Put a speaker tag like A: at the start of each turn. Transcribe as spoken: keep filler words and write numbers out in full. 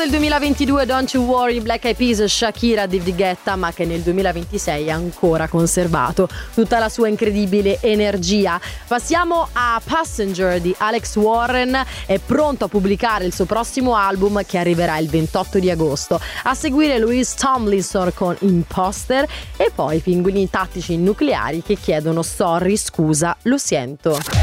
A: del duemilaventidue, Don't You Worry, Black Eyed Peas, Shakira, David Guetta, ma che nel duemilaventisei ha ancora conservato tutta la sua incredibile energia. Passiamo a Passenger di Alex Warren, è pronto a pubblicare il suo prossimo album che arriverà il ventotto di agosto. A seguire Louis Tomlinson con Imposter e poi Pinguini Tattici Nucleari che chiedono sorry, scusa, lo sento.